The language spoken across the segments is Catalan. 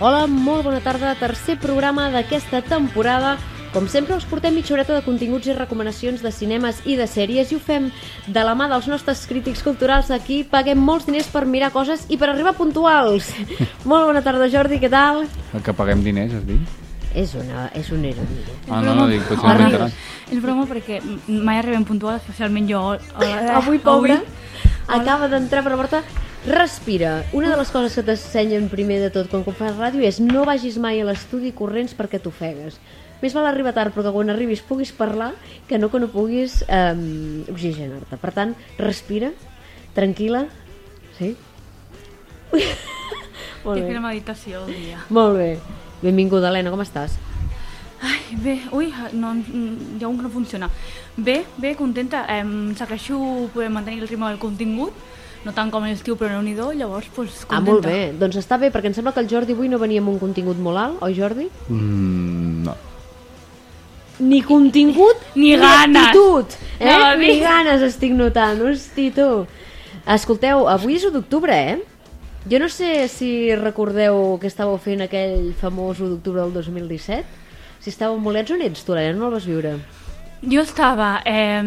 Hola, molt bona tarda, tercer programa d'aquesta temporada. Com sempre, us portem mitja horeta de continguts i recomanacions de cinemes i de sèries i ho fem de la mà dels nostres crítics culturals. Aquí paguem molts diners per mirar coses i per arribar puntuals. Molt bona tarda, Jordi, què tal? El que paguem diners, has dit? És un ironia. No, dic, potser no m'interessa. És broma perquè mai arribem puntual, especialment jo. Avui, pobra, acaba d'entrar per la porta. Respira. Una de les coses que t'ensenyen primer de tot quan fas ràdio és no vagis mai a l'estudi corrents perquè t'ofegues. Més val arribar tard perquè quan arribis puguis parlar que no puguis oxigenar-te. Per tant, respira, tranquil·la. Sí? Molt bé. He fet una meditació un dia. Molt bé. Benvinguda, Helena, com estàs? Ai, bé, ui, no, hi ha un que no funciona. Bé, contenta. Segueixo podem mantenir el ritme del contingut, no tant com l'estiu, però no-n'hi-do, llavors, doncs, contenta. Molt bé. Doncs està bé, perquè em sembla que el Jordi avui no venia amb un contingut molt alt, oi, Jordi? No. Ni contingut, ni ganes. actitud. No, ni ganes estic notant. Hosti, tu. Escolteu, avui és 1 d'octubre, Jo no sé si recordeu que estàveu fent aquell famós 1 d'octubre del 2017. Si estàveu molt lents, on ets tu, Helena? No el vas viure? Jo estava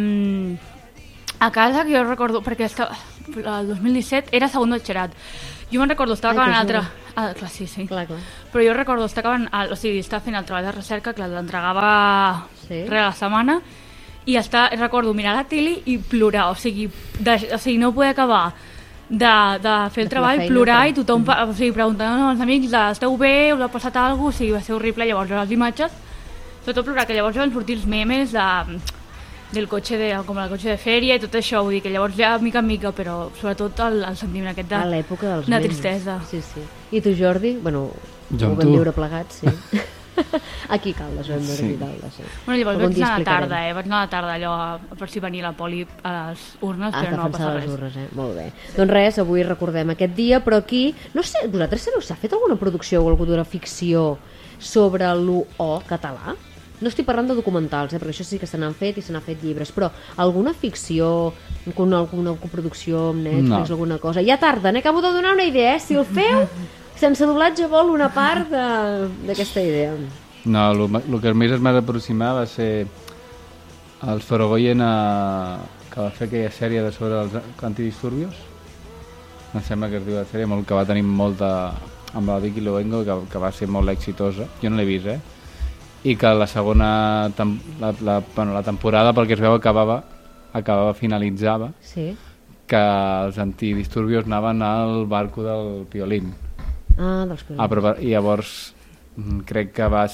a casa, que jo recordo, perquè el 2017 era segon de batxillerat. Jo me'n recordo, estava acabant l'altre... clar, sí. Clar. Però jo recordo, estava fent el treball de recerca, que l'entregava res a la setmana, i recordo mirar la tele i plorar, o sigui no poder acabar de fer el treball, plorar i tothom preguntant als amics, esteu bé, us ha passat alguna cosa, o sigui, va ser horrible. Llavors les imatges, sobretot plorar, que llavors van sortir els memes del cotxe com el cotxe de fèria i tot això, vull dir que llavors ja mica en mica, però sobretot el sentiment aquest a l'època dels de tristesa. Sí. I tu, Jordi? Bueno, ho vam viure plegats, sí. Aquí a Caldes, ho vam viure aquí a Caldes, sí. Bueno, llavors vaig anar a la tarda, vaig anar a la tarda allò per si venia la poli a les urnes, però no va passar res. Urnes, Molt bé. Doncs res, avui recordem aquest dia, però aquí, no sé, vosaltres sabeu, s'ha fet alguna producció o alguna ficció sobre l'UO català? No estic parlant de documentals, perquè això sí que se n'han fet i se n'han fet llibres, però alguna ficció, alguna coproducció amb Netflix, alguna cosa? Ja tarda, acabo de donar una idea, si el feu, sense doblatge vol una part d'aquesta idea. No, el que més es m'ha d'aproximar va ser el Sorogoyen que va fer aquella sèrie de sobre els antidisturbios. Em sembla que es diu la sèrie, que va tenir molta amb la Vicky Luengo, que va ser molt exitosa. Jo no l'he vist, i que la segona la temporada, pel que es veu, finalitzava, que els antidisturbios anaven al barco del Piolín. Dels Piolín. I llavors crec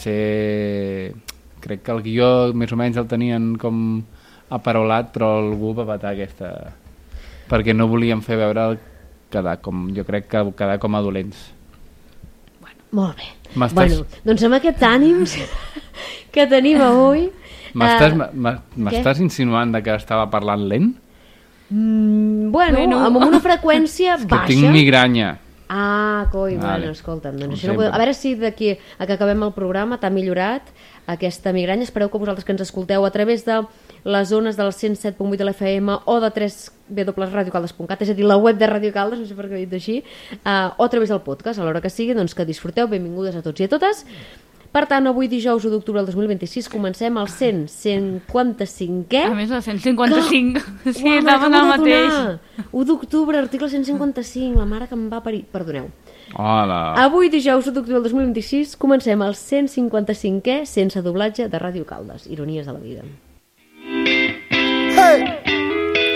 que el guió més o menys el tenien com aparolat, però algú va vetar aquesta, perquè no volien fer veure quedar com a dolents. Molt bé. Doncs amb aquests ànims que tenim avui... M'estàs insinuant que estava parlant lent? Bueno, amb una freqüència baixa. Que tinc migranya. Coi, bueno, escolta'm. Doncs això a veure si d'aquí a que acabem el programa t'ha millorat aquesta migranya. Espereu que vosaltres que ens escolteu a través de les zones del 107.8 de l'FM o de www.radiocaldes.cat, és a dir, la web de Radio Caldes, no sé per què ho he dit així, o a través del podcast, a l'hora que sigui, doncs que disfruteu, benvingudes a tots i a totes. Per tant, avui dijous 1 d'octubre del 2026 comencem el 155è... A més, el 155, sí, estaven al mateix. 1 d'octubre, article 155, la mare que em va parir... Perdoneu. Hola. Avui dijous 1 d'octubre del 2026 comencem el 155è sense doblatge de Ràdio Caldes. Ironies de la vida. Hey!